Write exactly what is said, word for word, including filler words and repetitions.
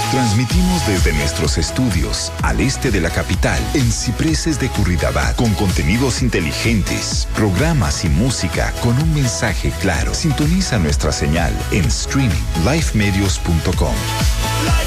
Transmitimos desde nuestros estudios al este de la capital, en Cipreses de Curridabat, con contenidos inteligentes, programas y música con un mensaje claro. Sintoniza nuestra señal en streaming live medios punto com.